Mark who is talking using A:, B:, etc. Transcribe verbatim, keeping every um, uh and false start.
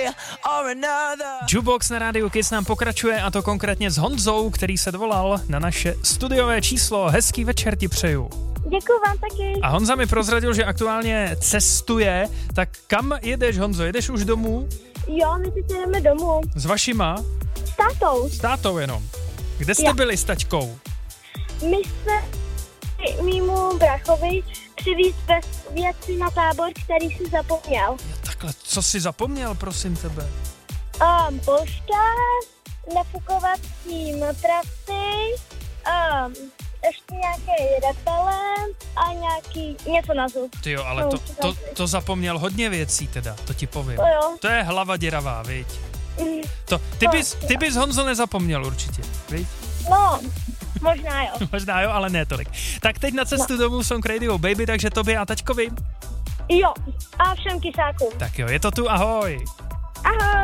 A: Jukebox na rádiu Kiss nám pokračuje, a to konkrétně s Honzou, který se dovolal na naše studiové číslo. Hezký večer ti přeju.
B: Děkuju vám taky.
A: A Honza mi prozradil, že aktuálně cestuje, tak kam jedeš, Honzo? Jedeš už domů?
B: Jo, my teď jdeme domů.
A: S vašima?
B: S tátou.
A: S tátou jenom. Kde jste
B: Jo.
A: byli s taťkou?
B: My jsme mýmu brachovi přivízt věci na tábor, který si zapomněl.
A: Jo, takhle, co jsi zapomněl, prosím tebe?
B: Um, polštář, nafukovací matraci, um, ještě nějaký repelent a nějaký něco na zub.
A: Ty jo, ale
B: No,
A: to,
B: co
A: to,
B: tam-
A: to zapomněl hodně věcí teda, to ti povím.
B: To jo.
A: To je hlava děravá, viď?
B: Mm,
A: To, ty,
B: To-
A: bys, ty bys, Honzo, nezapomněl určitě, viď?
B: No, možná jo.
A: Možná jo, ale ne tolik. Tak teď na cestu no. domů Song Radio Baby, takže tobě a taťkovi.
B: Jo, a všem kysákům.
A: Tak jo, je to tu, ahoj.
B: Ahoj.